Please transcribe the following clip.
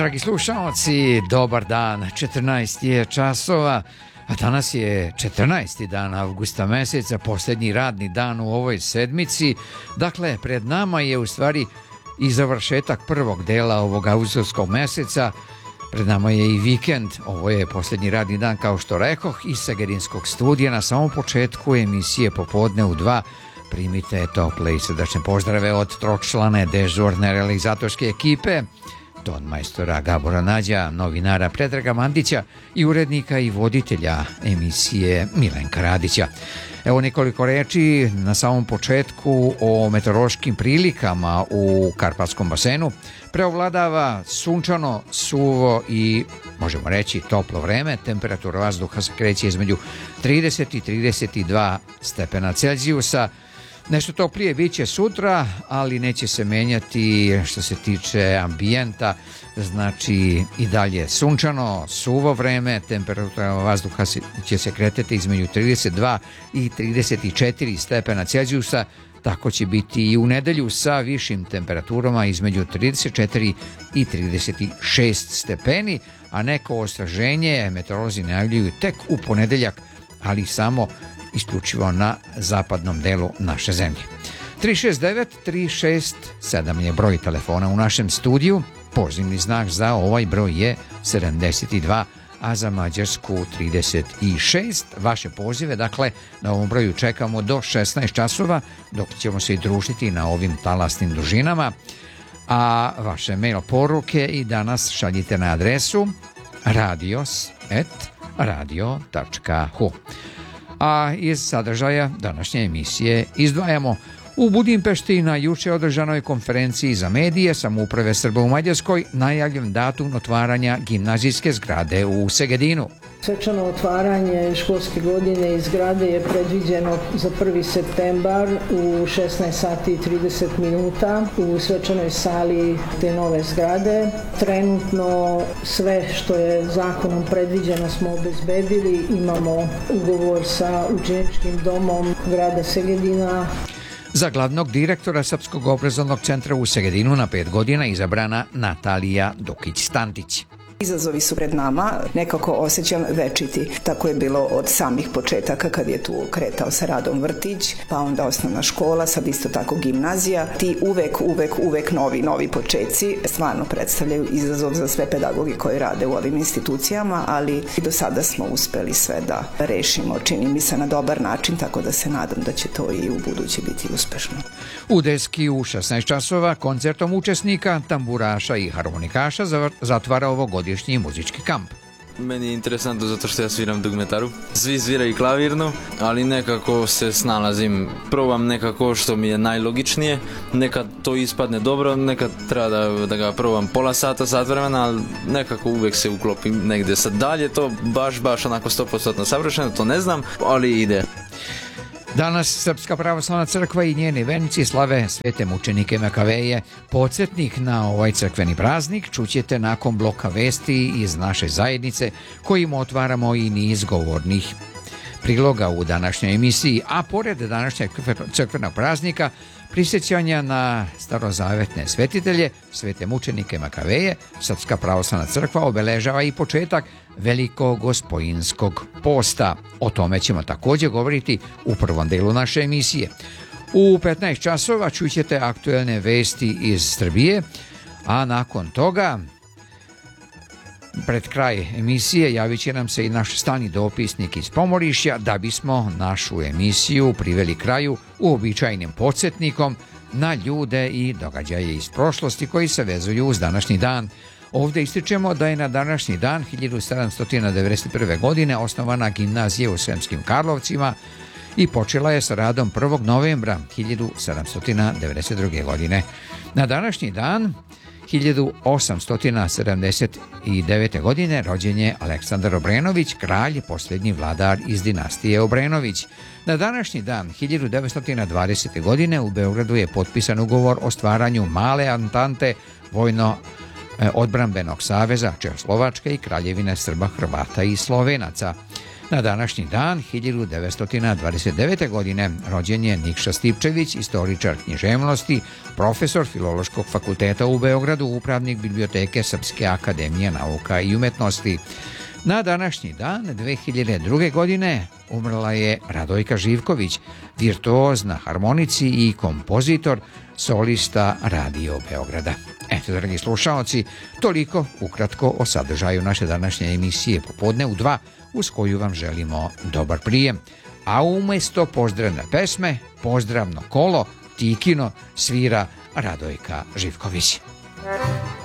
Dragi slušalci, dobar dan, 14 je časova, a danas je 14. dan avgusta meseca, posljednji radni dan u ovoj sedmici. Dakle, pred nama je u stvari i završetak prvog dela ovog avgustovskog meseca. Pred nama je i vikend, ovo je posljednji radni dan, kao što rekoh, iz Segedinskog studija. Na samom početku emisije Popodne u 2 primite tople i srdačne pozdrave od tročlane dežurne realizatorske ekipe, ton majstora Gabora Nađa, novinara Predraga Mandića i urednika i voditelja emisije Milenka Radića. Evo nekoliko reči na samom početku o meteorološkim prilikama u Karpatskom basenu. Preovladava sunčano, suvo i, možemo reći, toplo vreme. Temperatura vazduha se kreće između 30 i 32 stepena Celzijusa. Nešto toplije bit će sutra, ali neće se menjati što se tiče ambijenta, znači i dalje sunčano, suvo vreme, temperatura vazduha će se kretati između 32 i 34 stepena Celzijusa, tako će biti i u nedelju sa višim temperaturama između 34 i 36 stepeni, a neko ostraženje meteorolozi najavljuju tek u ponedeljak, ali samo isključivo na zapadnom delu naše zemlje. 369-367 je broj telefona u našem studiju. Pozivni znak za ovaj broj je 72, a za Mađarsku 36. Vaše pozive, dakle, na ovom broju čekamo do 16 časova, dok ćemo se i družiti na ovim talasnim dužinama. A vaše mail poruke i danas šaljite na adresu radios@radio.hu. A iz sadržaja današnje emisije izdvajamo: u Budimpešti na juče održanoj konferenciji za medije Samouprave Srba u Mađarskoj najavljen datum otvaranja gimnazijske zgrade u Segedinu. Svečano otvaranje školske godine iz zgrade je predviđeno za 1. septembar u 16 sati i 30 minuta u svečanoj sali te nove zgrade. Trenutno sve što je zakonom predviđeno smo obezbedili. Imamo ugovor sa učeničkim domom grada Segedina. Za glavnog direktora Srpskog obrazovnog centra u Segedinu na 5 godina izabrana Natalija Dukić-Stantić. Izazovi su pred nama, nekako osjećam večiti. Tako je bilo od samih početaka kad je tu kretao sa radom vrtić, pa onda osnovna škola, sad isto tako gimnazija. Ti uvek novi početci stvarno predstavljaju izazov za sve pedagogi koji rade u ovim institucijama, ali do sada smo uspeli sve da rešimo, čini mi se, na dobar način, tako da se nadam da će to i u buduće biti uspešno. U Deski u 16 časova koncertom učesnika, tamburaša i harmonikaša zatvara ovogodišnji muzički kamp. Meni je interesantno zato što ja sviram dugmetaru. Svi sviraju klavirno, ali nekako se snalazim. Probam nekako što mi je najlogičnije. Nekad to ispadne dobro, nekad treba da ga probam pola sata, sat vremena, ali nekako uvek se uklopim negde. Sad dalje to baš onako 100% savršeno, to ne znam, ali ide. Danas Srpska pravoslavna crkva i njeni vernici slave svete mučenike Makaveje. Podsjetnik na ovaj crkveni praznik čućete nakon bloka vesti iz naše zajednice, kojim otvaramo i niz govornih priloga u današnjoj emisiji, a pored današnjeg crkvenog praznika, prisjećanja na starozavetne svetitelje, svete mučenike Makaveje, Srpska pravoslavna crkva obeležava i početak Velikogospojinskog posta. O tome ćemo također govoriti u prvom delu naše emisije. U 15 časova čućete aktuelne vesti iz Srbije, a nakon toga, pred kraj emisije, javit će nam se i naš stalni dopisnik iz Pomorišja, da bismo našu emisiju priveli kraju uobičajenim podsjetnikom na ljude i događaje iz prošlosti koji se vezuju uz današnji dan. Ovdje ističemo da je na današnji dan 1791. godine osnovana gimnazija u Sremskim Karlovcima i počela je sa radom 1. novembra 1792. godine. Na današnji dan 1879. godine rođen je Aleksandar Obrenović, kralj, posljednji vladar iz dinastije Obrenović. Na današnji dan 1920. godine u Beogradu je potpisan ugovor o stvaranju male antante vojno-odbrambenog saveza Čehoslovačke i Kraljevine Srba, Hrvata i Slovenaca. Na današnji dan, 1929. godine, rođen je Nikša Stipčević, istoričar književnosti, profesor Filološkog fakulteta u Beogradu, upravnik biblioteke Srpske akademije nauka i umetnosti. Na današnji dan, 2002. godine, umrla je Radojka Živković, virtuoz na harmonici i kompozitor, solista Radio Beograda. Eto, dragi slušalci, toliko ukratko o sadržaju naše današnje emisije Popodne u 2, uz koju vam želimo dobar prijem. A umesto pozdravne pesme, pozdravno kolo, Tikino, svira Radojka Živković.